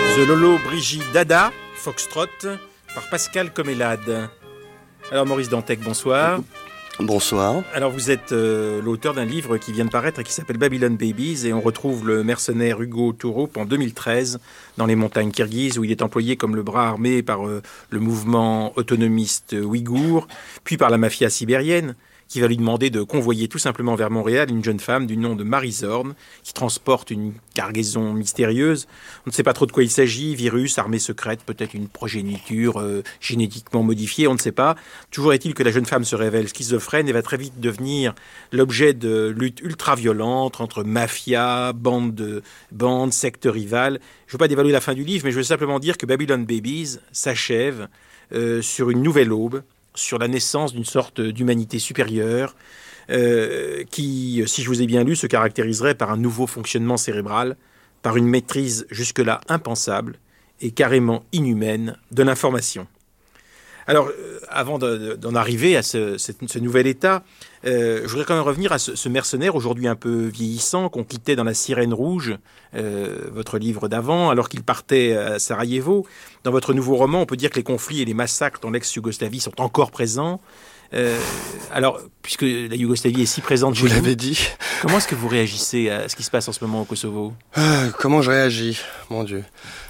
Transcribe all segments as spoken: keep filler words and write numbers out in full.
The Lolo Brigitte Dada, Foxtrot, par Pascal Comélade. Alors Maurice Dantec, bonsoir. Bonsoir. Alors vous êtes euh, l'auteur d'un livre qui vient de paraître et qui s'appelle Babylon Babies, et on retrouve le mercenaire Hugo Touroup en deux mille treize dans les montagnes kirghizes, où il est employé comme le bras armé par euh, le mouvement autonomiste ouïghour, puis par la mafia sibérienne, qui va lui demander de convoyer tout simplement vers Montréal une jeune femme du nom de Marie Zorn, qui transporte une cargaison mystérieuse. On ne sait pas trop de quoi il s'agit, virus, armée secrète, peut-être une progéniture euh, génétiquement modifiée, on ne sait pas. Toujours est-il que la jeune femme se révèle schizophrène et va très vite devenir l'objet de luttes ultra-violentes entre mafia, bandes, de, bandes, sectes rivales. Je ne veux pas dévaluer la fin du livre, mais je veux simplement dire que Babylon Babies s'achève euh, sur une nouvelle aube, sur la naissance d'une sorte d'humanité supérieure euh, qui, si je vous ai bien lu, se caractériserait par un nouveau fonctionnement cérébral, par une maîtrise jusque-là impensable et carrément inhumaine de l'information. Alors, euh, avant de, d'en arriver à ce, ce, ce nouvel état, euh, je voudrais quand même revenir à ce, ce mercenaire aujourd'hui un peu vieillissant qu'on quittait dans La Sirène Rouge, euh, votre livre d'avant, alors qu'il partait à Sarajevo. Dans votre nouveau roman, on peut dire que les conflits et les massacres dans l'ex-Yougoslavie sont encore présents. Euh, alors, puisque la Yougoslavie est si présente chez vous, vous, l'avez dit. Comment est-ce que vous réagissez à ce qui se passe en ce moment au Kosovo ? euh, Comment je réagis ? Mon Dieu.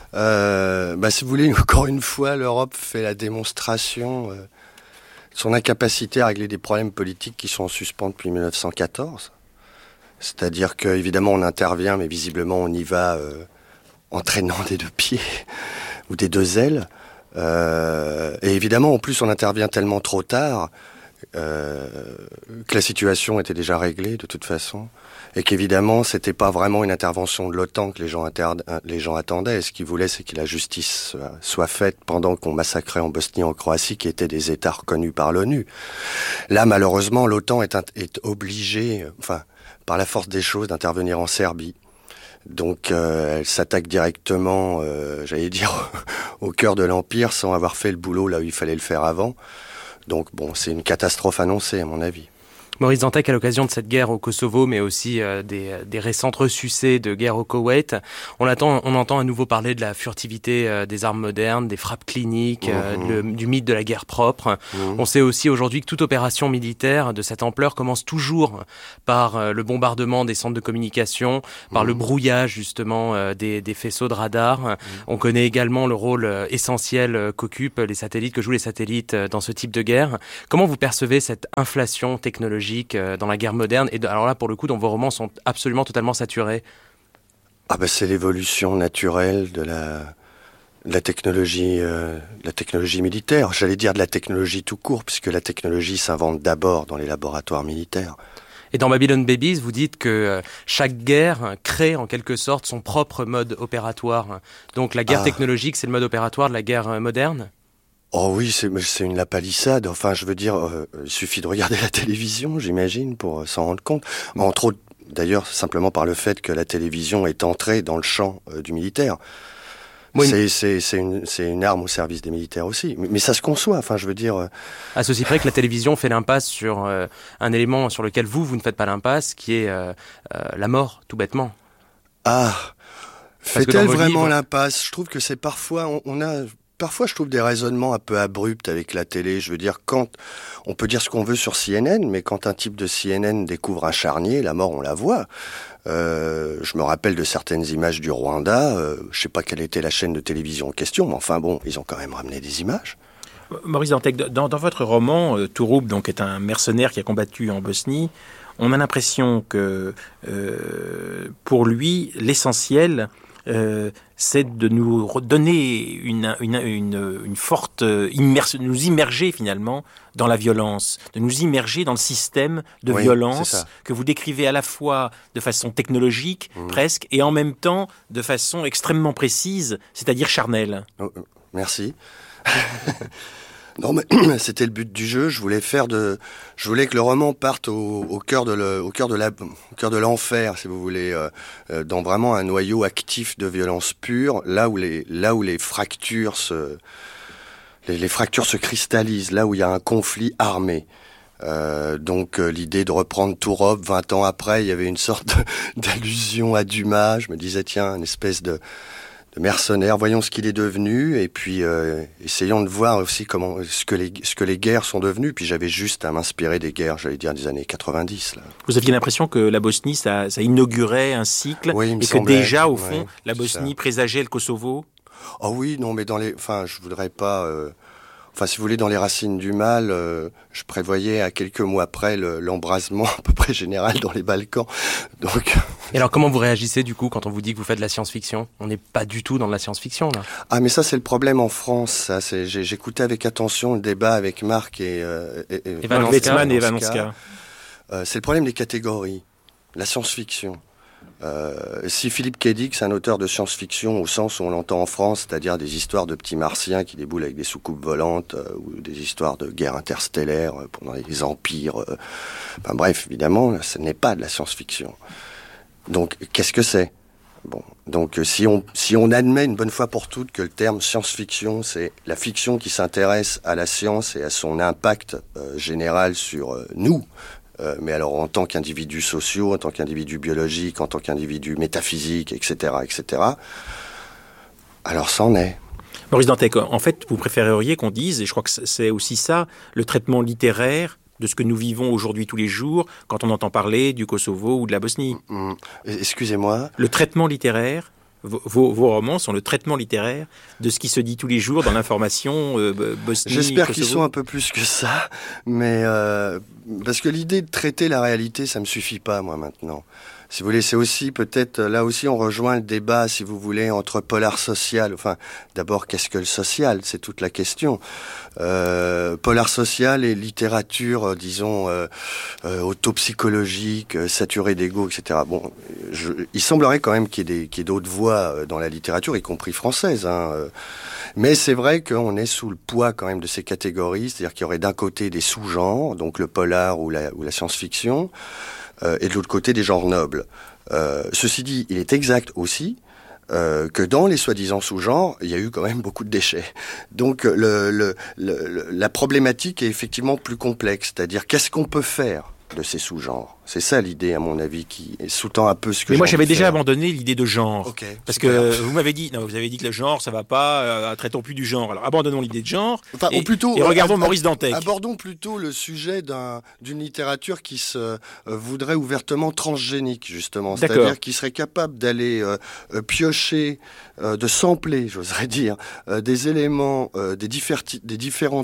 Euh, bah, si vous voulez, encore une fois, l'Europe fait la démonstration euh, de son incapacité à régler des problèmes politiques qui sont en suspens depuis mille neuf cent quatorze. C'est-à-dire qu'évidemment, on intervient, mais visiblement, on y va euh, en traînant des deux pieds ou des deux ailes. Euh, et évidemment, en plus, on intervient tellement trop tard euh, que la situation était déjà réglée de toute façon. Et qu'évidemment, c'était pas vraiment une intervention de l'OTAN que les gens, inter... les gens attendaient. Et ce qu'ils voulaient, c'est que la justice soit faite pendant qu'on massacrait en Bosnie et en Croatie, qui étaient des États reconnus par l'ONU. Là, malheureusement, l'OTAN est, est obligée, enfin, par la force des choses, d'intervenir en Serbie. Donc, euh, elle s'attaque directement, euh, j'allais dire, au cœur de l'Empire, sans avoir fait le boulot là où il fallait le faire avant. Donc, bon, c'est une catastrophe annoncée, à mon avis. Maurice Dantec, à l'occasion de cette guerre au Kosovo, mais aussi euh, des, des récentes ressucées de guerre au Koweït, on, attend, on entend à nouveau parler de la furtivité euh, des armes modernes, des frappes cliniques, euh, mmh. le, du mythe de la guerre propre. Mmh. On sait aussi aujourd'hui que toute opération militaire de cette ampleur commence toujours par euh, le bombardement des centres de communication, par mmh. le brouillage justement euh, des, des faisceaux de radar. Mmh. On connaît également le rôle euh, essentiel euh, qu'occupent les satellites, que jouent les satellites euh, dans ce type de guerre. Comment vous percevez cette inflation technologique dans la guerre moderne, et alors là pour le coup dont vos romans sont absolument totalement saturés? Ah ben c'est l'évolution naturelle de la, de la technologie, euh, de la technologie militaire. J'allais dire de la technologie tout court, puisque la technologie s'invente d'abord dans les laboratoires militaires. Et dans Babylon Babies, vous dites que chaque guerre crée en quelque sorte son propre mode opératoire. Donc la guerre ah. technologique, c'est le mode opératoire de la guerre moderne? Oh oui, c'est, c'est une lapalissade. Enfin, je veux dire, euh, il suffit de regarder la télévision, j'imagine, pour s'en rendre compte. Entre autres, d'ailleurs, simplement par le fait que la télévision est entrée dans le champ euh, du militaire. Oui. C'est, c'est, c'est, une, c'est une arme au service des militaires aussi. Mais, mais ça se conçoit, enfin, je veux dire... Euh... À ceci près que la télévision fait l'impasse sur euh, un élément sur lequel vous, vous ne faites pas l'impasse, qui est euh, euh, la mort, tout bêtement. Ah, fait-elle vraiment livres... l'impasse? Je trouve que c'est parfois... On, on a... Parfois, je trouve des raisonnements un peu abrupts avec la télé. Je veux dire, quand on peut dire ce qu'on veut sur C N N, mais quand un type de C N N découvre un charnier, la mort, on la voit. Euh, je me rappelle de certaines images du Rwanda. Euh, je sais pas quelle était la chaîne de télévision en question, mais enfin bon, ils ont quand même ramené des images. Maurice Dantec, dans, dans votre roman, euh, Touroup donc est un mercenaire qui a combattu en Bosnie. On a l'impression que euh, pour lui, l'essentiel Euh, c'est de nous donner une, une, une, une forte immersion, nous immerger finalement dans la violence, de nous immerger dans le système de oui, violence que vous décrivez à la fois de façon technologique mmh. presque et en même temps de façon extrêmement précise, c'est-à-dire charnelle. Oh, merci. Non, mais c'était le but du jeu. Je voulais faire de, je voulais que le roman parte au, au cœur de le, au cœur de la, au cœur de l'enfer, si vous voulez, euh, euh, dans vraiment un noyau actif de violence pure, là où les, là où les fractures se, les, les fractures se cristallisent, là où il y a un conflit armé. Euh, donc euh, l'idée de reprendre Touroup vingt ans après, il y avait une sorte de, d'allusion à Dumas. Je me disais tiens, une espèce de de mercenaire. Voyons ce qu'il est devenu et puis euh, essayons de voir aussi comment ce que les ce que les guerres sont devenues. Puis j'avais juste à m'inspirer des guerres, j'allais dire des années quatre-vingt-dix. Là. Vous aviez l'impression que la Bosnie, ça, ça inaugurait un cycle oui, il me et que semblait, déjà, au fond, ouais, la Bosnie présageait le Kosovo. Oh oui, non, mais dans les, enfin, je voudrais pas. Euh... Enfin, si vous voulez, dans les racines du mal, euh, je prévoyais à quelques mois près le, l'embrasement à peu près général dans les Balkans. Donc. Et alors, comment vous réagissez du coup quand on vous dit que vous faites de la science-fiction ? On n'est pas du tout dans de la science-fiction là. Ah, mais ça, c'est le problème en France. Ça, c'est, j'ai, j'écoutais avec attention le débat avec Marc et euh, et, et Marc Wetzmann et Evanonska. Euh, c'est le problème des catégories. La science-fiction. Euh, si Philippe K. Dick, c'est un auteur de science-fiction au sens où on l'entend en France, c'est-à-dire des histoires de petits martiens qui déboulent avec des soucoupes volantes, euh, ou des histoires de guerres interstellaires euh, pendant les empires, euh, enfin bref, évidemment, ce n'est pas de la science-fiction. Donc, qu'est-ce que c'est ? Bon, donc si on si on admet une bonne fois pour toutes que le terme science-fiction, c'est la fiction qui s'intéresse à la science et à son impact euh, général sur euh, nous. Euh, mais alors en tant qu'individus sociaux, en tant qu'individus biologiques, en tant qu'individus métaphysiques, et cetera, et cetera. Alors c'en est. Maurice Dantec, en fait, vous préféreriez qu'on dise, et je crois que c'est aussi ça, le traitement littéraire de ce que nous vivons aujourd'hui tous les jours, quand on entend parler du Kosovo ou de la Bosnie. Mmh. Excusez-moi. Le traitement littéraire. Vos, vos romans sont le traitement littéraire de ce qui se dit tous les jours dans l'information euh, Bosnie. J'espère Kosovo. qu'ils sont un peu plus que ça, mais euh, parce que l'idée de traiter la réalité, ça me suffit pas moi maintenant. Si vous voulez, c'est aussi peut-être, là aussi on rejoint le débat, si vous voulez, entre polar social. Enfin, d'abord, qu'est-ce que le social ? C'est toute la question. Euh, polar social et littérature, euh, disons, euh, euh, autopsychologique, euh, saturée d'ego, et cetera. Bon, je, il semblerait quand même qu'il y ait, des, qu'il y ait d'autres voies dans la littérature, y compris française. Hein, euh. Mais c'est vrai qu'on est sous le poids quand même de ces catégories, c'est-à-dire qu'il y aurait d'un côté des sous-genres, donc le polar ou la, ou la science-fiction, Euh, et de l'autre côté des genres nobles. Euh, ceci dit, il est exact aussi euh, que dans les soi-disant sous-genres, il y a eu quand même beaucoup de déchets. Donc le, le, le, la problématique est effectivement plus complexe, c'est-à-dire qu'est-ce qu'on peut faire de ces sous-genres. C'est ça l'idée, à mon avis, qui sous-tend un peu ce que Mais moi, j'avais faire. déjà abandonné l'idée de genre. Okay, parce super. que vous m'avez dit, non, vous avez dit que le genre, ça va pas, euh, traitons plus du genre. Alors, abandonnons l'idée de genre. Enfin, et, ou plutôt, et regardons ab- Maurice Dantec. Abordons plutôt le sujet d'un, d'une littérature qui se euh, voudrait ouvertement transgénique, justement. D'accord. C'est-à-dire qui serait capable d'aller euh, euh, piocher, euh, de sampler, j'oserais dire, euh, des éléments, euh, des, differti- des différents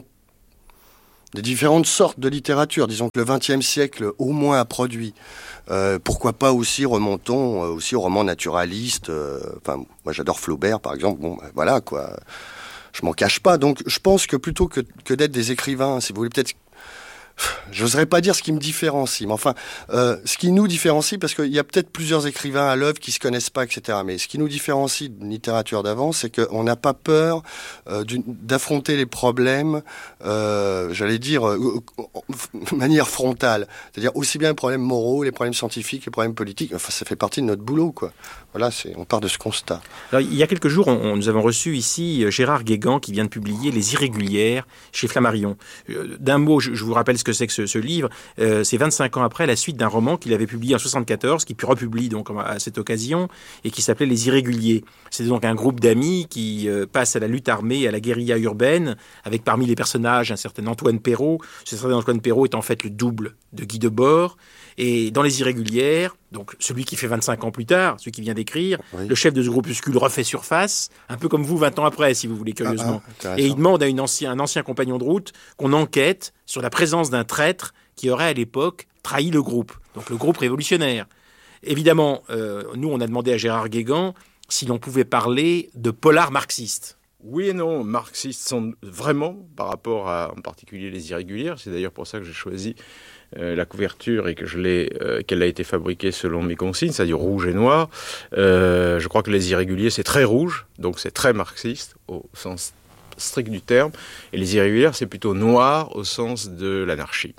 des différentes sortes de littérature, disons que le vingtième siècle au moins a produit. Euh, pourquoi pas aussi, remontons euh, aussi au roman naturaliste. Euh, enfin, moi j'adore Flaubert par exemple. Bon, ben, voilà quoi. Je m'en cache pas. Donc je pense que plutôt que, que d'être des écrivains, si vous voulez peut-être, j'oserais pas dire ce qui me différencie, mais enfin, euh, ce qui nous différencie, parce qu'il y a peut-être plusieurs écrivains à l'œuvre qui se connaissent pas, et cetera. Mais ce qui nous différencie d'une littérature d'avant, c'est qu'on n'a pas peur euh, d'une, d'affronter les problèmes, euh, j'allais dire, euh, de manière frontale. C'est-à-dire aussi bien les problèmes moraux, les problèmes scientifiques, les problèmes politiques. Enfin, ça fait partie de notre boulot, quoi. Voilà, c'est, on part de ce constat. Alors, il y a quelques jours, on, on, nous avons reçu ici Gérard Guégan qui vient de publier Les Irrégulières chez Flammarion. Euh, d'un mot, je, je vous rappelle ce que c'est que ce, ce livre. Euh, c'est vingt-cinq ans après la suite d'un roman qu'il avait publié en soixante-quatorze, qui puis republie donc à cette occasion, et qui s'appelait Les Irréguliers. C'est donc un groupe d'amis qui euh, passe à la lutte armée, à la guérilla urbaine, avec parmi les personnages un certain Antoine Perrault. Ce certain Antoine Perrault est en fait le double de Guy Debord. Et dans Les Irrégulières, donc celui qui fait vingt-cinq ans plus tard, celui qui vient d'écrire, oui. Le chef de ce groupuscule refait surface, un peu comme vous vingt ans après, si vous voulez, curieusement. Ah, ah, et il demande à une ancien, un ancien compagnon de route qu'on enquête sur la présence d'un traître qui aurait à l'époque trahi le groupe, donc le groupe révolutionnaire. Évidemment, euh, nous, on a demandé à Gérard Guégan si l'on pouvait parler de polar marxiste. Oui et non, marxistes sont vraiment, par rapport à, en particulier, Les Irrégulières. C'est d'ailleurs pour ça que j'ai choisi euh, la couverture et que je l'ai, euh, qu'elle a été fabriquée selon mes consignes, c'est-à-dire rouge et noir. Euh, je crois que Les Irréguliers, c'est très rouge, donc c'est très marxiste, au sens strict du terme. Et Les Irrégulières, c'est plutôt noir, au sens de l'anarchie.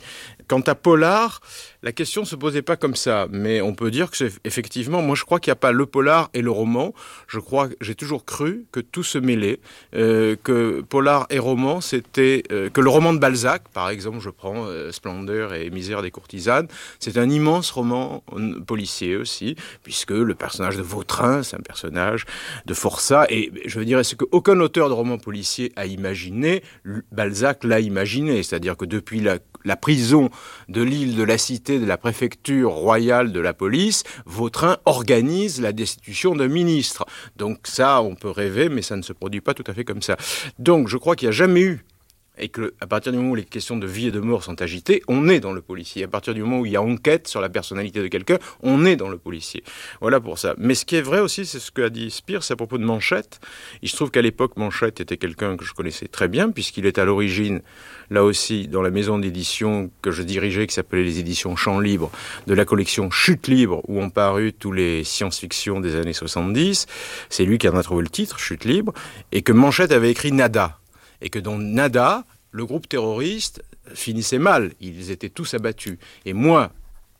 quant à polar, la question se posait pas comme ça, mais on peut dire que c'est effectivement, moi je crois qu'il n'y a pas le polar et le roman. Je crois, j'ai toujours cru que tout se mêlait, euh, que polar et roman, c'était euh, que le roman de Balzac, par exemple, je prends euh, Splendeur et Misère des courtisanes, c'est un immense roman policier aussi, puisque le personnage de Vautrin, c'est un personnage de forçat, et je veux dire, ce qu'aucun auteur de roman policier a imaginé, Balzac l'a imaginé, c'est-à-dire que depuis la, la prison de l'île de la Cité de la préfecture royale de la police, Vautrin organise la destitution d'un ministre. Donc ça, on peut rêver, mais ça ne se produit pas tout à fait comme ça. Donc je crois qu'il n'y a jamais eu, et que à partir du moment où les questions de vie et de mort sont agitées, on est dans le policier. À partir du moment où il y a enquête sur la personnalité de quelqu'un, on est dans le policier. Voilà pour ça. Mais ce qui est vrai aussi, c'est ce qu'a dit Spire, c'est à propos de Manchette. Il se trouve qu'à l'époque, Manchette était quelqu'un que je connaissais très bien, puisqu'il est à l'origine, là aussi, dans la maison d'édition que je dirigeais, qui s'appelait les éditions Champs Libres, de la collection Chute Libre, où ont paru tous les science-fiction des années soixante-dix. C'est lui qui en a trouvé le titre, Chute Libre, et que Manchette avait écrit Nada. Et que dans Nada, le groupe terroriste finissait mal. Ils étaient tous abattus. Et moi,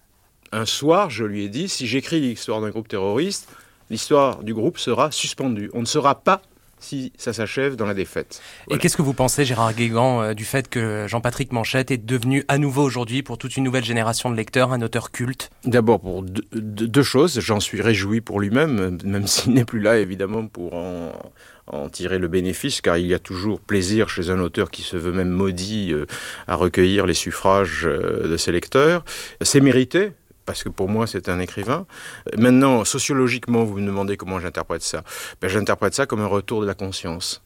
un soir, je lui ai dit, si j'écris l'histoire d'un groupe terroriste, l'histoire du groupe sera suspendue. On ne saura pas si ça s'achève dans la défaite. Voilà. Et qu'est-ce que vous pensez, Gérard Guégan, euh, du fait que Jean-Patrick Manchette est devenu à nouveau aujourd'hui, pour toute une nouvelle génération de lecteurs, un auteur culte ? D'abord, pour deux, deux choses. J'en suis réjoui pour lui-même, même s'il n'est plus là, évidemment, pour en... en tirer le bénéfice, car il y a toujours plaisir chez un auteur qui se veut même maudit euh, à recueillir les suffrages euh, de ses lecteurs. C'est mérité, parce que pour moi c'est un écrivain. Maintenant, sociologiquement, vous me demandez comment j'interprète ça. Ben, j'interprète ça comme un retour de la conscience.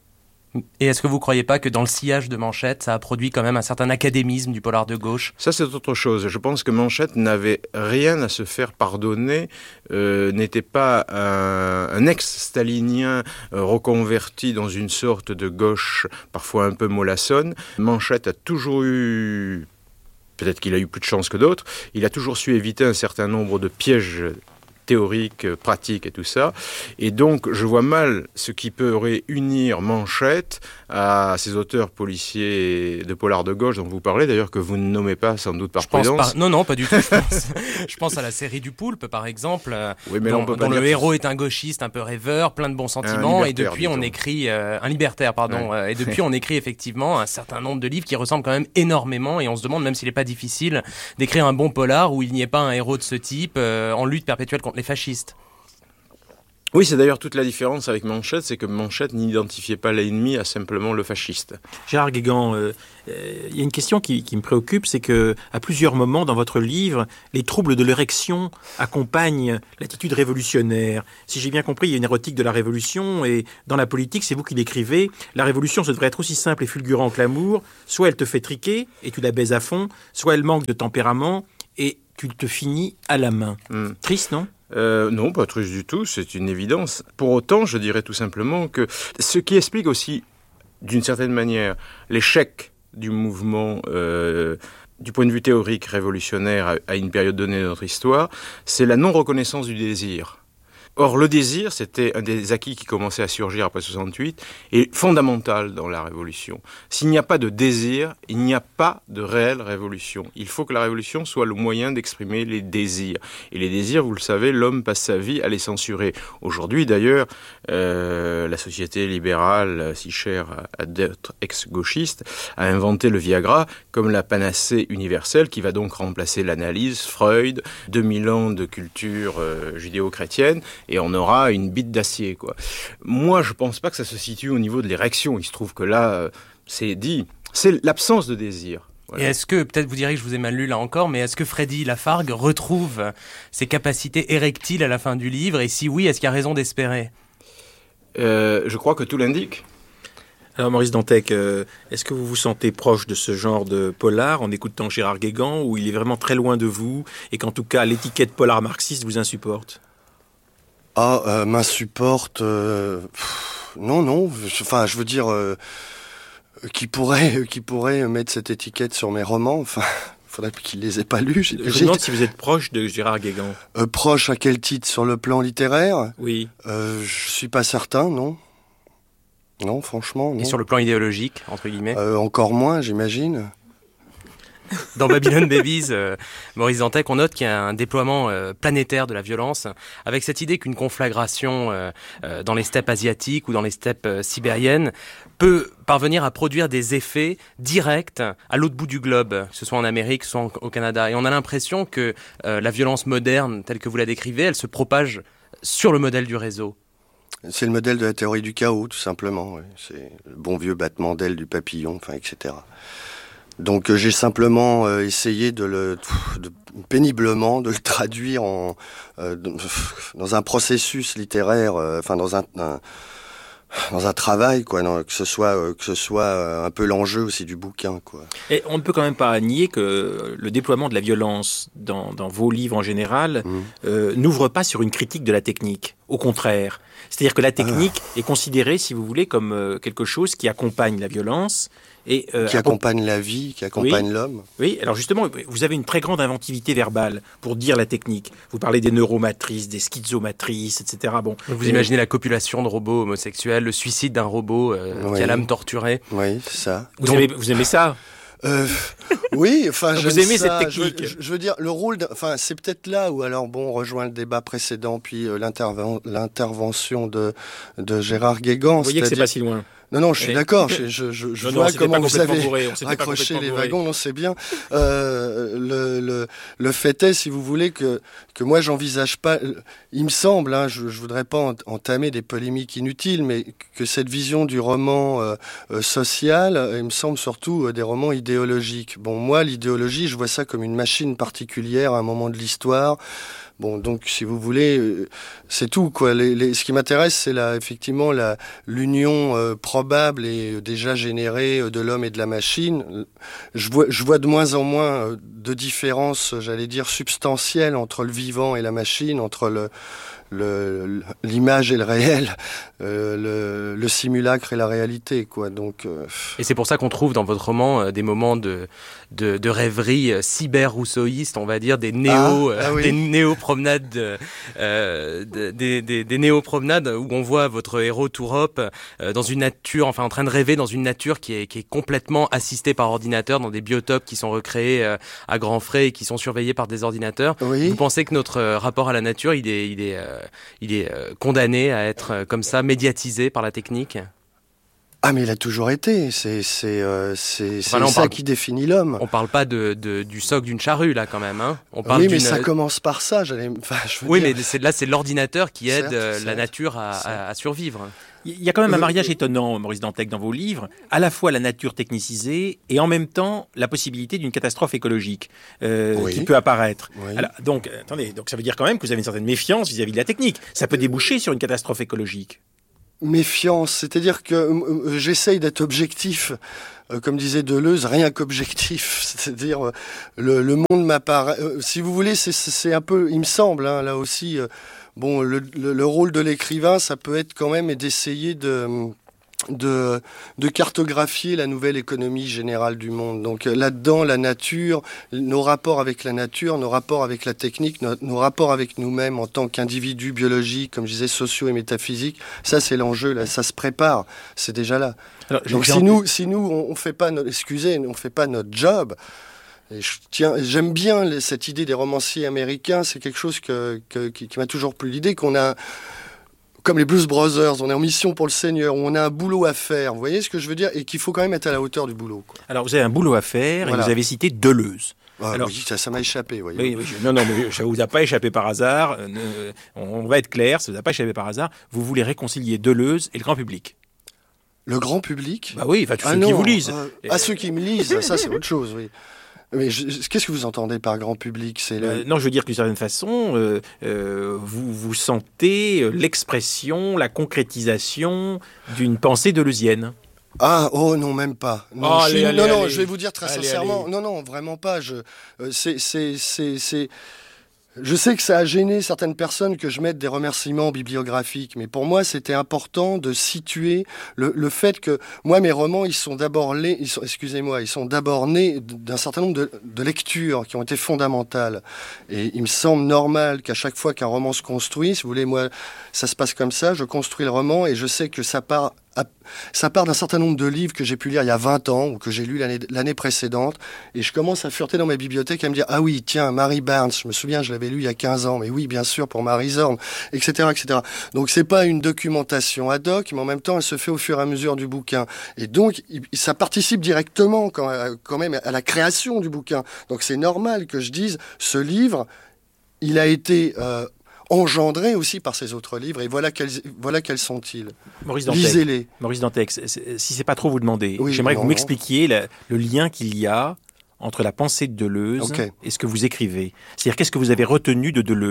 Et est-ce que vous ne croyez pas que dans le sillage de Manchette, ça a produit quand même un certain académisme du polar de gauche ? Ça, c'est autre chose. Je pense que Manchette n'avait rien à se faire pardonner, euh, n'était pas un, un ex-stalinien euh, reconverti dans une sorte de gauche parfois un peu mollassonne. Manchette a toujours eu, peut-être qu'il a eu plus de chance que d'autres, il a toujours su éviter un certain nombre de pièges théorique, pratique et tout ça. Et donc, je vois mal ce qui pourrait unir Manchette à ces auteurs policiers de polar de gauche dont vous parlez, d'ailleurs, que vous ne nommez pas sans doute par je pense prudence. Par... Non, non, pas du tout. Je pense, je pense à la série du Poulpe, par exemple, oui, mais dont, on peut dont pas le dire héros est un gauchiste, un peu rêveur, plein de bons sentiments, et depuis on disons. écrit... Euh, un libertaire, pardon. Ouais. Euh, et depuis on écrit effectivement un certain nombre de livres qui ressemblent quand même énormément, et on se demande même s'il n'est pas difficile d'écrire un bon polar où il n'y ait pas un héros de ce type euh, en lutte perpétuelle contre les fascistes. Oui, c'est d'ailleurs toute la différence avec Manchette, c'est que Manchette n'identifiait pas l'ennemi à simplement le fasciste. Gérard Guégan, euh, euh, il y a une question qui, qui me préoccupe, c'est que à plusieurs moments dans votre livre, les troubles de l'érection accompagnent l'attitude révolutionnaire. Si j'ai bien compris, il y a une érotique de la révolution, et dans la politique, c'est vous qui l'écrivez, la révolution, ça devrait être aussi simple et fulgurant que l'amour. Soit elle te fait triquer et tu la baises à fond, soit elle manque de tempérament et tu te finis à la main. Mm. Triste, non ? Euh, non, pas triste du tout, c'est une évidence. Pour autant, je dirais tout simplement que ce qui explique aussi, d'une certaine manière, l'échec du mouvement, euh, du point de vue théorique révolutionnaire à, à une période donnée de notre histoire, c'est la non-reconnaissance du désir. Or, le désir, c'était un des acquis qui commençait à surgir après soixante-huit, et fondamental dans la révolution. S'il n'y a pas de désir, il n'y a pas de réelle révolution. Il faut que la révolution soit le moyen d'exprimer les désirs. Et les désirs, vous le savez, l'homme passe sa vie à les censurer. Aujourd'hui, d'ailleurs, euh, la société libérale, si chère à d'autres ex-gauchistes, a inventé le Viagra comme la panacée universelle qui va donc remplacer l'analyse, Freud, deux mille ans de culture euh, judéo-chrétienne, et on aura une bite d'acier, quoi. Moi, je pense pas que ça se situe au niveau de l'érection. Il se trouve que là, c'est dit, c'est l'absence de désir. Voilà. Et est-ce que, peut-être vous direz que je vous ai mal lu là encore, mais est-ce que Freddy Lafargue retrouve ses capacités érectiles à la fin du livre? Et si oui, est-ce qu'il y a raison d'espérer? euh, Je crois que tout l'indique. Alors Maurice Dantec, euh, est-ce que vous vous sentez proche de ce genre de polar en écoutant Gérard Guégan, ou il est vraiment très loin de vous, et qu'en tout cas l'étiquette polar marxiste vous insupporte? Ah, euh, m'insupporte... Euh, pff, non, non, enfin, je veux dire... Euh, qui pourrait, qui pourrait mettre cette étiquette sur mes romans, enfin... Il faudrait qu'il les ait pas lus. Je me demande si vous êtes proche de Gérard Guégan. Euh, proche à quel titre? Sur le plan littéraire? Oui. Euh, je suis pas certain, non. Non, franchement, non. Et sur le plan idéologique, entre guillemets? euh, Encore moins, j'imagine. Dans Babylon Babies, euh, Maurice Dantec, on note qu'il y a un déploiement euh, planétaire de la violence, avec cette idée qu'une conflagration euh, euh, dans les steppes asiatiques ou dans les steppes euh, sibériennes peut parvenir à produire des effets directs à l'autre bout du globe, que ce soit en Amérique, que ce soit en, au Canada. Et on a l'impression que euh, la violence moderne, telle que vous la décrivez, elle se propage sur le modèle du réseau. C'est le modèle de la théorie du chaos, tout simplement. Oui. C'est le bon vieux battement d'aile du papillon, enfin, et cetera. Donc euh, j'ai simplement euh, essayé de le de, péniblement de le traduire en euh, de, dans un processus littéraire, euh, enfin dans un, un dans un travail, quoi, non, que ce soit euh, que ce soit euh, un peu l'enjeu aussi du bouquin, quoi. Et on ne peut quand même pas nier que le déploiement de la violence dans, dans vos livres en général mmh. euh, n'ouvre pas sur une critique de la technique. Au contraire. C'est-à-dire que la technique ah. est considérée, si vous voulez, comme euh, quelque chose qui accompagne la violence. Et, euh, qui accompagne la vie, qui accompagne oui, l'homme. Oui, alors justement, vous avez une très grande inventivité verbale pour dire la technique. Vous parlez des neuromatrices, des schizomatrices, et cetera. Bon, vous et imaginez la copulation de robots homosexuels, le suicide d'un robot euh, oui. qui a l'âme torturée. Oui, c'est ça. Vous, Donc, aimez, vous aimez ça euh, oui, enfin, vous aimez ça. cette technique. Je, je, je veux dire, le rôle, enfin, c'est peut-être là où, alors, bon, on rejoint le débat précédent, puis euh, l'interven- l'intervention de, de Gérard Guégan. Vous voyez que c'est pas si loin. Non, non, je suis et... d'accord. Je, je, je, je non, vois non, comment vous avez bourré, raccroché les bourré. wagons. Non, c'est bien. Euh, le, le, le fait est, si vous voulez, que que moi, j'envisage pas. Il me semble, hein, je, je voudrais pas entamer des polémiques inutiles, mais que cette vision du roman euh, euh, social, euh, il me semble surtout euh, des romans idéologiques. Bon, moi, l'idéologie, je vois ça comme une machine particulière à un moment de l'histoire. Bon, donc, si vous voulez, euh, c'est tout, quoi. Les, les, ce qui m'intéresse, c'est la, effectivement la, l'union euh, probable et déjà générée euh, de l'homme et de la machine. Je vois, je vois de moins en moins euh, de différences, j'allais dire, substantielles entre le vivant et la machine, entre le, le, l'image et le réel, euh, le, le simulacre et la réalité, quoi. Donc, euh... Et c'est pour ça qu'on trouve dans votre roman euh, des moments de, de, de rêverie euh, cyber-rousseauiste, on va dire, des néo, ah, ah oui. euh, des néo-promenades, euh, des, des, des néo-promenades où on voit votre héros Tourop euh, dans une nature, enfin en train de rêver dans une nature qui est, qui est complètement assistée par ordinateur, dans des biotopes qui sont recréés euh, à grands frais et qui sont surveillés par des ordinateurs. Oui. Vous pensez que notre euh, rapport à la nature, il est, il est, euh, il est euh, condamné à être euh, comme ça, médiatisé par la technique ? Ah, mais il a toujours été. C'est, c'est, euh, c'est, c'est enfin, là, ça parle, qui définit l'homme. On parle pas de, de du soc d'une charrue là quand même. Hein. On parle oui, d'une... mais ça commence par ça. J'allais. Enfin, je veux oui, dire... mais c'est, là, c'est l'ordinateur qui aide certes, euh, la certes, nature à, à, à survivre. Il y a quand même un mariage étonnant, Maurice Dantec, dans vos livres, à la fois la nature technicisée et en même temps la possibilité d'une catastrophe écologique euh, oui. qui peut apparaître. Oui. Alors, donc, attendez, donc ça veut dire quand même que vous avez une certaine méfiance vis-à-vis de la technique. Ça peut déboucher sur une catastrophe écologique. Méfiance, c'est-à-dire que euh, j'essaye d'être objectif, euh, comme disait Deleuze, rien qu'objectif, c'est-à-dire euh, le, le monde m'apparaît. Euh, si vous voulez, c'est, c'est un peu, il me semble, hein, là aussi. Euh, bon, le, le, le rôle de l'écrivain, ça peut être quand même d'essayer de De, de cartographier la nouvelle économie générale du monde. Donc là-dedans, la nature, nos rapports avec la nature, nos rapports avec la technique, nos, nos rapports avec nous-mêmes en tant qu'individus biologiques, comme je disais, sociaux et métaphysiques, ça c'est l'enjeu, là, ça se prépare, c'est déjà là. Alors, donc si nous, si nous, on, on fait pas, notre, excusez, on fait pas notre job. Et je tiens, j'aime bien les, cette idée des romanciers américains, c'est quelque chose que, que, qui, qui m'a toujours plu. L'idée qu'on a comme les Blues Brothers, on est en mission pour le Seigneur, on a un boulot à faire, vous voyez ce que je veux dire ? Et qu'il faut quand même être à la hauteur du boulot, quoi. Alors vous avez un boulot à faire, voilà. Et vous avez cité Deleuze. Ah, Alors, oui, ça, ça m'a échappé, voyez. Oui, oui, non, non, mais ça vous a pas échappé par hasard, euh, on va être clair, ça vous a pas échappé par hasard, vous voulez réconcilier Deleuze et le grand public. Le grand public ? Bah oui, enfin, tous ah ceux non, qui vous lisent. Euh, à ceux qui me lisent, ça c'est autre chose, oui. Mais je, qu'est-ce que vous entendez par grand public ? C'est le... euh, Non, je veux dire que d'une certaine façon, euh, euh, vous, vous sentez l'expression, la concrétisation d'une pensée deleuzienne. Ah, oh non, même pas. Non, oh, je, allez, non, allez, non, allez. je vais vous dire très allez, sincèrement, allez. non, non, vraiment pas. Je, euh, c'est, c'est, c'est, c'est... Je sais que ça a gêné certaines personnes que je mette des remerciements bibliographiques, mais pour moi, c'était important de situer le, le fait que moi, mes romans, ils sont d'abord nés, ils sont, excusez-moi, ils sont d'abord nés d'un certain nombre de, de lectures qui ont été fondamentales. Et il me semble normal qu'à chaque fois qu'un roman se construit, si vous voulez, moi, ça se passe comme ça, je construis le roman et je sais que ça part ça part d'un certain nombre de livres que j'ai pu lire il y a vingt ans ou que j'ai lu l'année, l'année précédente, et je commence à fureter dans ma bibliothèque et à me dire ah oui tiens Mary Barnes, je me souviens je l'avais lu il y a quinze ans, mais oui bien sûr pour Mary Zorn, et cetera et cetera. Donc c'est pas une documentation ad hoc, mais en même temps elle se fait au fur et à mesure du bouquin, et donc ça participe directement quand, quand même à la création du bouquin. Donc c'est normal que je dise ce livre il a été euh, engendré aussi par ces autres livres, et voilà quels, voilà quels sont-ils. Maurice Dantec, lisez-les. Maurice Dantec, si c'est pas trop vous demander, oui, j'aimerais non, que vous m'expliquiez la, le lien qu'il y a entre la pensée de Deleuze okay. et ce que vous écrivez. C'est-à-dire, qu'est-ce que vous avez retenu de Deleuze ?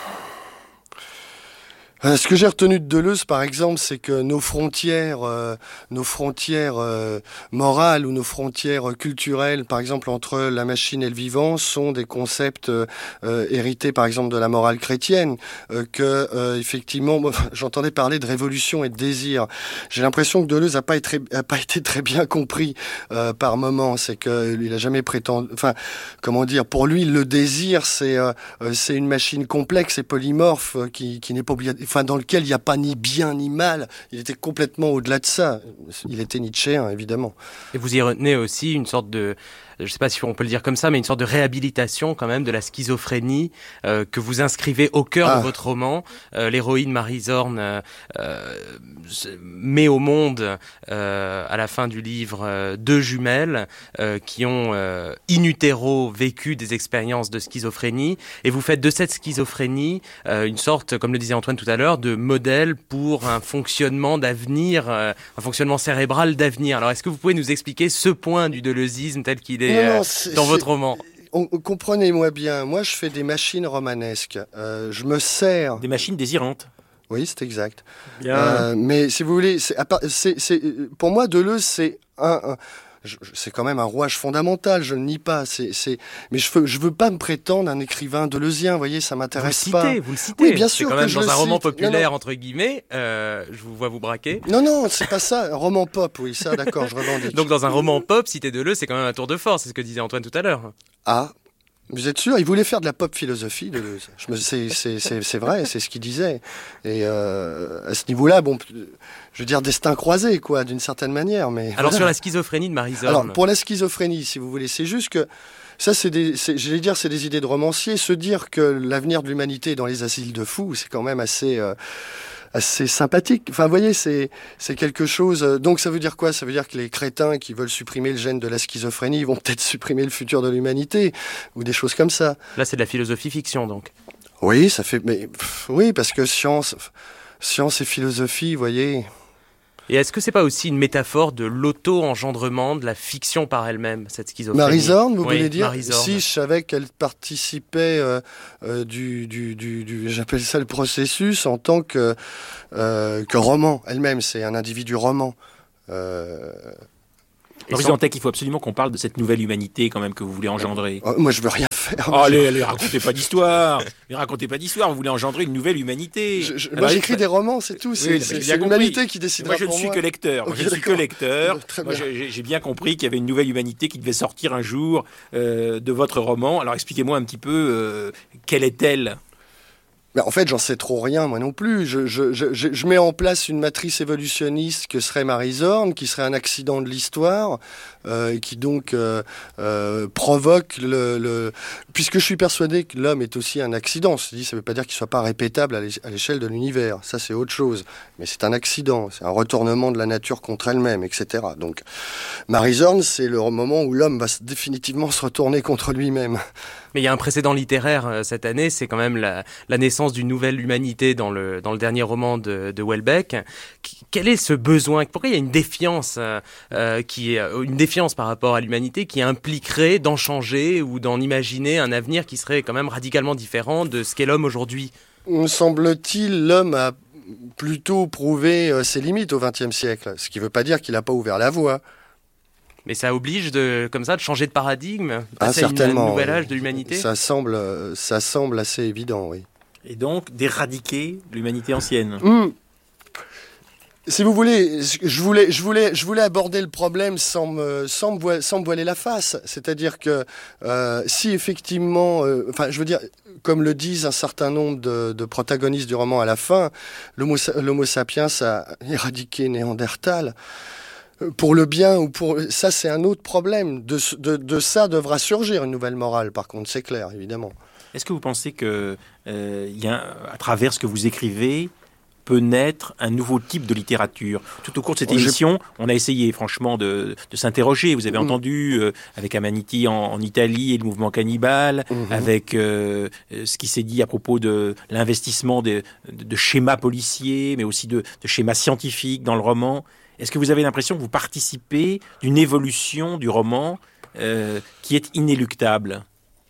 Euh, ce que j'ai retenu de Deleuze, par exemple, c'est que nos frontières, euh, nos frontières euh, morales ou nos frontières culturelles, par exemple entre la machine et le vivant, sont des concepts euh, hérités, par exemple, de la morale chrétienne. Euh, que euh, effectivement, moi, j'entendais parler de révolution et de désir. J'ai l'impression que Deleuze n'a pas été, a pas été très bien compris euh, par moments. C'est qu'il a jamais prétendu. Enfin, comment dire ? Pour lui, le désir, c'est euh, c'est une machine complexe et polymorphe euh, qui, qui n'est pas obligatoire. Enfin, dans lequel il n'y a pas ni bien ni mal. Il était complètement au-delà de ça. Il était nietzschéen, évidemment. Et vous y retenez aussi une sorte de, je ne sais pas si on peut le dire comme ça, mais une sorte de réhabilitation quand même de la schizophrénie euh, que vous inscrivez au cœur ah. de votre roman. Euh, l'héroïne Mary Zorn euh, euh, met au monde, euh, à la fin du livre, euh, deux jumelles euh, qui ont euh, in utero vécu des expériences de schizophrénie, et vous faites de cette schizophrénie euh, une sorte, comme le disait Antoine tout à l'heure, de modèle pour un fonctionnement d'avenir, euh, un fonctionnement cérébral d'avenir. Alors, est-ce que vous pouvez nous expliquer ce point du deleuzisme tel qu'il est, non, non, c'est, euh, dans votre roman ? On, comprenez-moi bien, moi je fais des machines romanesques. Euh, je me sers... Des machines désirantes. Oui, c'est exact. Euh, mais si vous voulez, c'est, c'est, c'est, pour moi, Deleuze, c'est un... un c'est quand même un rouage fondamental, je ne nie pas. C'est, c'est... Mais je veux, je veux pas me prétendre un écrivain deleuzien, vous voyez, ça m'intéresse vous pas. Citez, vous le citez, oui, bien sûr. C'est quand même que dans je un roman cite. populaire, non, non. entre guillemets, euh, je vous vois vous braquer. Non, non, c'est pas ça, un roman pop, oui, ça, d'accord, je revendique. Donc dans un roman pop, citer Deleuze, c'est quand même un tour de force, c'est ce que disait Antoine tout à l'heure. Ah, vous êtes sûr ? Il voulait faire de la pop philosophie, Deleuze. Je me, c'est, c'est, c'est, c'est vrai, c'est ce qu'il disait. Et euh, à ce niveau-là, bon, je veux dire destin croisé, quoi, d'une certaine manière. Mais alors voilà. Sur la schizophrénie de Mary Zorn. Alors pour la schizophrénie, si vous voulez, c'est juste que ça, c'est des, c'est, je vais dire, c'est des idées de romancier. Se dire que l'avenir de l'humanité est dans les asiles de fous, c'est quand même assez. Euh, assez sympathique. Enfin, vous voyez, c'est, c'est quelque chose... Donc, ça veut dire quoi ? Ça veut dire que les crétins qui veulent supprimer le gène de la schizophrénie vont peut-être supprimer le futur de l'humanité, ou des choses comme ça. Là, c'est de la philosophie-fiction, donc. Oui, ça fait... Mais, pff, oui, parce que science, science et philosophie, vous voyez... Et est-ce que c'est pas aussi une métaphore de l'auto-engendrement de la fiction par elle-même, cette schizophrénie ? Mary Zorn, vous oui, voulez dire ? Mary Zorn. Si je savais qu'elle participait euh, euh, du, du, du, du, j'appelle ça le processus en tant que, euh, que roman elle-même, c'est un individu roman. Euh... Maurice Dantec, il faut absolument qu'on parle de cette nouvelle humanité quand même que vous voulez engendrer. Oh, moi, je veux rien faire. Oh, allez, allez, racontez pas d'histoire. Mais racontez pas d'histoire. Vous voulez engendrer une nouvelle humanité. Je, je, moi, j'écris des romans, c'est tout. C'est, oui, c'est, c'est l'humanité qui décidera pour moi. Moi, je ne suis que lecteur. Moi, okay, je ne suis que lecteur. Moi, j'ai, j'ai bien compris qu'il y avait une nouvelle humanité qui devait sortir un jour euh, de votre roman. Alors, expliquez-moi un petit peu euh, quelle est-elle ? Mais en fait, j'en sais trop rien, moi non plus. Je, je, je, je mets en place une matrice évolutionniste que serait Mary Zorn, qui serait un accident de l'histoire, euh, qui donc euh, euh, provoque le, le... Puisque je suis persuadé que l'homme est aussi un accident. Je dis, ça ne veut pas dire qu'il ne soit pas répétable à l'échelle de l'univers. Ça, c'est autre chose. Mais c'est un accident. C'est un retournement de la nature contre elle-même, et cetera. Donc, Mary Zorn, c'est le moment où l'homme va définitivement se retourner contre lui-même. Mais il y a un précédent littéraire euh, cette année, c'est quand même la, la naissance d'une nouvelle humanité dans le, dans le dernier roman de, de Houellebecq. Quel est ce besoin ? Pourquoi il y a une défiance, euh, euh, qui est, une défiance par rapport à l'humanité qui impliquerait d'en changer ou d'en imaginer un avenir qui serait quand même radicalement différent de ce qu'est l'homme aujourd'hui ? Me semble-t-il, l'homme a plutôt prouvé euh, ses limites au vingtième siècle, ce qui ne veut pas dire qu'il n'a pas ouvert la voie. Mais ça oblige de, comme ça, de changer de paradigme, passer ah, à un nouvel oui. âge de l'humanité. Ça semble, ça semble assez évident, oui. Et donc d'éradiquer l'humanité ancienne. Mmh. Si vous voulez, je voulais, je voulais, je voulais aborder le problème sans me, sans me, voiler, sans me voiler la face. C'est-à-dire que euh, si effectivement, euh, enfin, je veux dire, comme le disent un certain nombre de, de protagonistes du roman à la fin, l'homo, l'homo sapiens a éradiqué Néandertal. Pour le bien ou pour ça, c'est un autre problème. De, de, de ça devra surgir une nouvelle morale. Par contre, c'est clair, évidemment. Est-ce que vous pensez que euh, y a, à travers ce que vous écrivez, peut naître un nouveau type de littérature? Tout au cours de cette émission, on a essayé franchement de, de s'interroger. Vous avez mmh. entendu euh, avec Amaniti en, en Italie et le mouvement cannibale, mmh. avec euh, ce qui s'est dit à propos de l'investissement de, de, de schémas policiers, mais aussi de, de schémas scientifiques dans le roman. Est-ce que vous avez l'impression que vous participez d'une évolution du roman euh, qui est inéluctable ?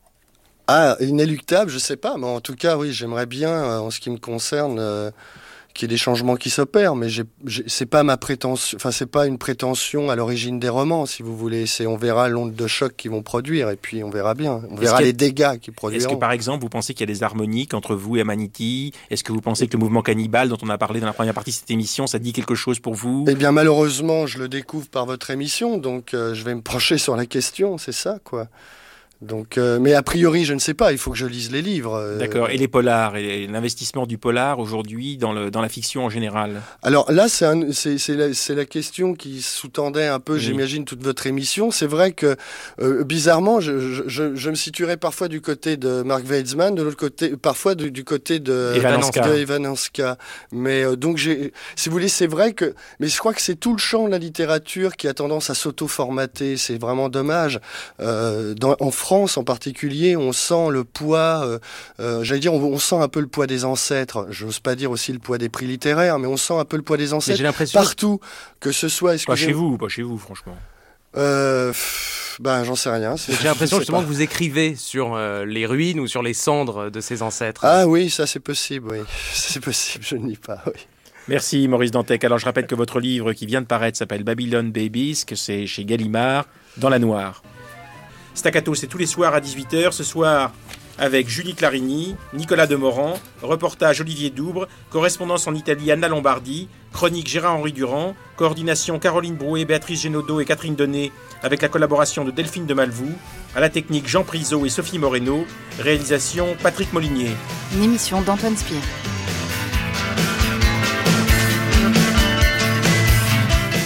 Ah, inéluctable, je sais pas, mais en tout cas, oui, j'aimerais bien, euh, en ce qui me concerne, euh, qu'il y ait des changements qui s'opèrent, mais j'ai, j'ai, c'est pas ma prétention, enfin, c'est pas une prétention à l'origine des romans, si vous voulez. C'est, on verra l'onde de choc qu'ils vont produire, et puis on verra bien. On verra les dégâts qu'ils produiront. Est-ce que, par exemple, vous pensez qu'il y a des harmoniques entre vous et Amaniti ? Est-ce que vous pensez que le mouvement cannibale, dont on a parlé dans la première partie de cette émission, ça dit quelque chose pour vous ? Eh bien, malheureusement, je le découvre par votre émission, donc euh, je vais me pencher sur la question, c'est ça, quoi. Donc, euh, mais a priori, je ne sais pas, il faut que je lise les livres. Euh... D'accord, et les polars, et l'investissement du polar aujourd'hui dans, le, dans la fiction en général ? Alors là, c'est, un, c'est, c'est, la, c'est la question qui sous-tendait un peu, oui. j'imagine, toute votre émission. C'est vrai que, euh, bizarrement, je, je, je me situerais parfois du côté de Mark Weitzman, de l'autre côté, parfois du, du côté de Evan Hanska. Mais euh, donc, j'ai, si vous voulez, c'est vrai que... Mais je crois que c'est tout le champ de la littérature qui a tendance à s'auto-formater. C'est vraiment dommage. Euh, dans, en France, en particulier, on sent le poids, euh, euh, j'allais dire, on, on sent un peu le poids des ancêtres. J'ose pas dire aussi le poids des prix littéraires, mais on sent un peu le poids des ancêtres j'ai l'impression partout, que ce soit... Pas chez vous, pas chez vous, franchement. Euh, pff, ben, j'en sais rien. C'est, j'ai l'impression justement pas. que vous écrivez sur euh, les ruines ou sur les cendres de ces ancêtres. Ah oui, ça c'est possible, oui. C'est possible, je ne nie pas, oui. Merci Maurice Dantec. Alors je rappelle que votre livre qui vient de paraître s'appelle Babylon Babies, que c'est chez Gallimard, dans la noire. Staccato, c'est tous les soirs à dix-huit heures. Ce soir, avec Julie Clarini, Nicolas Demorand, reportage Olivier Doubre, correspondance en Italie Anna Lombardi, chronique Gérard-Henri Durand, coordination Caroline Brouet, Béatrice Génaudot et Catherine Donnet, avec la collaboration de Delphine de Malvoux, à la technique Jean Priseau et Sophie Moreno, réalisation Patrick Molinier. Une émission d'Antoine Spire.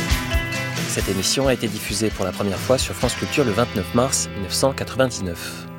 Cette émission a été diffusée pour la première fois sur France Culture le vingt-neuf mars mille neuf cent quatre-vingt-dix-neuf.